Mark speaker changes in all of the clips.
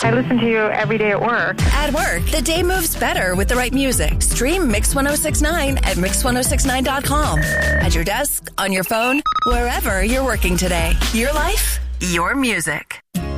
Speaker 1: I listen to you every day at work.
Speaker 2: At work, the day moves better with the right music. Stream Mix 1069 at Mix1069.com. At your desk, on your phone, wherever you're working today. Your life, your music.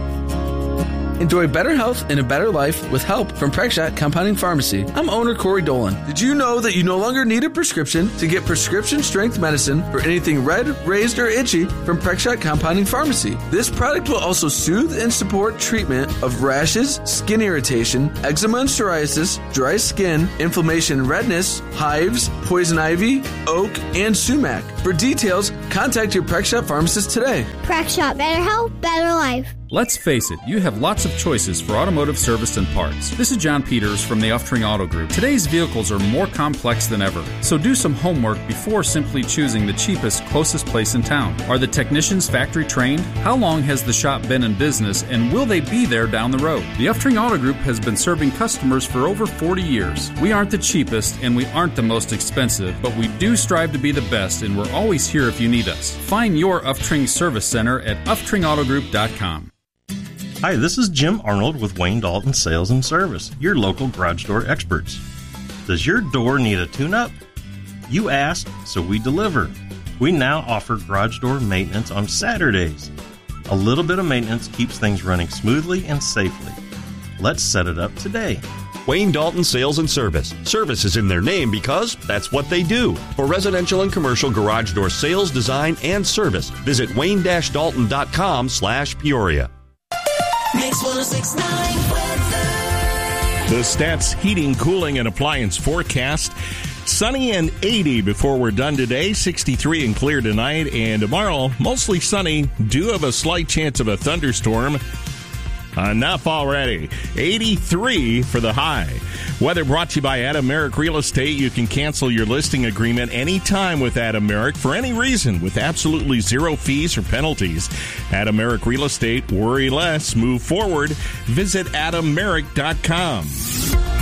Speaker 3: Enjoy better health and a better life with help from Prexshot Compounding Pharmacy. I'm owner Corey Dolan. Did you know that you no longer need a prescription to get prescription-strength medicine for anything red, raised, or itchy from Prexshot Compounding Pharmacy? This product will also soothe and support treatment of rashes, skin irritation, eczema and psoriasis, dry skin, inflammation and redness, hives, poison ivy, oak, and sumac. For details, contact your Prexshot pharmacist today.
Speaker 4: Prexshot, better health, better life.
Speaker 5: Let's face it, you have lots of choices for automotive service and parts. This is John Peters from the Uftring Auto Group. Today's vehicles are more complex than ever, so do some homework before simply choosing the cheapest, closest place in town. Are the technicians factory trained? How long has the shop been in business, and will they be there down the road? The Uftring Auto Group has been serving customers for over 40 years. We aren't the cheapest, and we aren't the most expensive, but we do strive to be the best, and we're always here if you need us. Find your Uftring Service Center at UftringAutogroup.com.
Speaker 6: Hi, this is Jim Arnold with Wayne Dalton Sales and Service, your local garage door experts. Does your door need a tune-up? You asked, so we deliver. We now offer garage door maintenance on Saturdays. A little bit of maintenance keeps things running smoothly and safely. Let's set it up today.
Speaker 7: Wayne Dalton Sales and Service. Service is in their name because that's what they do. For residential and commercial garage door sales, design, and service, visit wayne-dalton.com/Peoria.
Speaker 8: Mix 1069 weather.
Speaker 9: The Stats Heating, Cooling, and Appliance forecast. Sunny and 80 before we're done today. 63 and clear tonight. And tomorrow, mostly sunny. Do have a slight chance of a thunderstorm. Enough already. 83 for the high. Weather brought to you by Adam Merrick Real Estate. You can cancel your listing agreement anytime with Adam Merrick for any reason with absolutely zero fees or penalties. Adam Merrick Real Estate. Worry less. Move forward. Visit AdamMerrick.com.